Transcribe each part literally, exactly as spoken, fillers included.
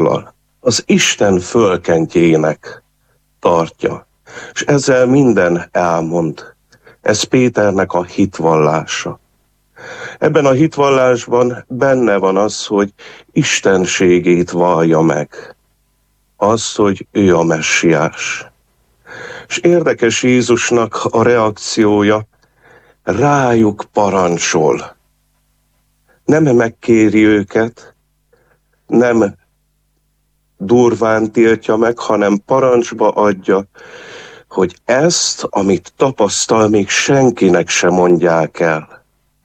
az Isten fölkentjének tartja. És ezzel minden elmond. Ez Péternek a hitvallása. Ebben a hitvallásban benne van az, hogy istenségét vallja meg. Az, hogy ő a messiás. És érdekes Jézusnak a reakciója, rájuk parancsol. Nem megkéri őket, nem durván tiltja meg, hanem parancsba adja, hogy ezt, amit tapasztal, még senkinek se mondják el.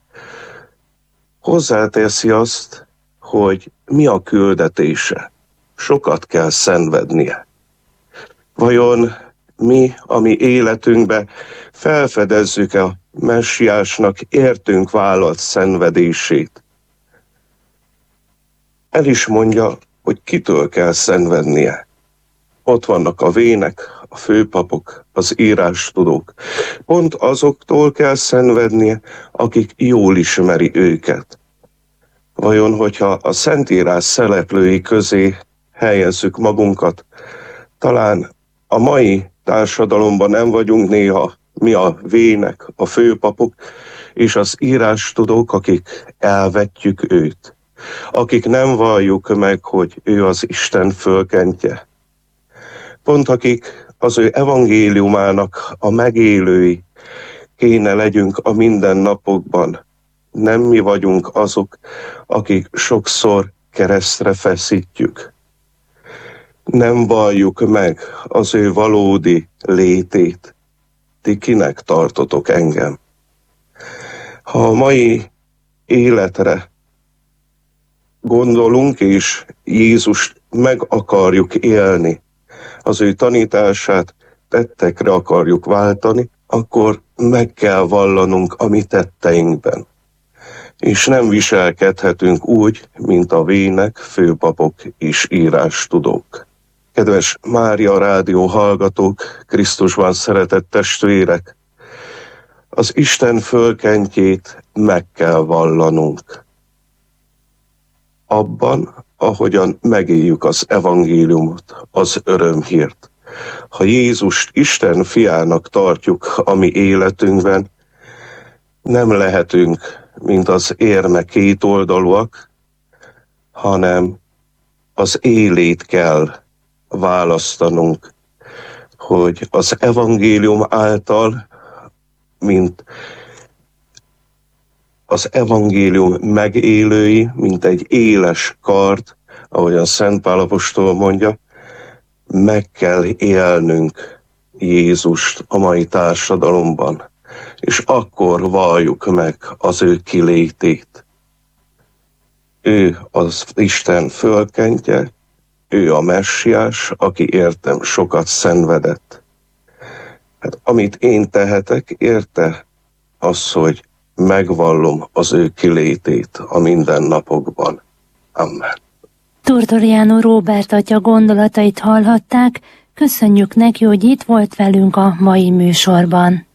Hozzáteszi azt, hogy mi a küldetése. Sokat kell szenvednie. Vajon mi, a mi életünkbe felfedezzük a messiásnak értünk vállalt szenvedését? El is mondja, hogy kitől kell szenvednie. Ott vannak a vének, a főpapok, az írástudók. Pont azoktól kell szenvednie, akik jól ismeri őket. Vajon, hogyha a Szentírás szereplői közé helyezzük magunkat, talán a mai társadalomban nem vagyunk néha mi a vének, a főpapok és az írástudók, akik elvetjük őt, akik nem valljuk meg, hogy ő az Isten fölkentje. Pont akik az ő evangéliumának a megélői kéne legyünk a mindennapokban. Nem mi vagyunk azok, akik sokszor keresztre feszítjük. Nem valljuk meg az ő valódi létét. Ti kinek tartotok engem? Ha a mai életre gondolunk, és Jézust meg akarjuk élni, az ő tanítását tettekre akarjuk váltani, akkor meg kell vallanunk a mi tetteinkben. És nem viselkedhetünk úgy, mint a vének, főpapok és írástudók. Kedves Mária Rádió hallgatók, Krisztusban szeretett testvérek, az Isten fölkentjét meg kell vallanunk. Abban, ahogyan megéljük az evangéliumot, az örömhírt. Ha Jézust Isten fiának tartjuk a mi életünkben, nem lehetünk, mint az érme kétoldalúak, hanem az élét kell választanunk, hogy az evangélium által, mint az evangélium megélői, mint egy éles kard, ahogyan Szent Pál apostol mondja, meg kell élnünk Jézust a mai társadalomban, és akkor valljuk meg az ő kilétét. Ő az Isten fölkentje, ő a messiás, aki értem sokat szenvedett. Hát, amit én tehetek, érte, az, hogy megvallom az ő kilétét a mindennapokban. Amen. Tortoriano Róbert atya gondolatait hallhatták, köszönjük neki, hogy itt volt velünk a mai műsorban.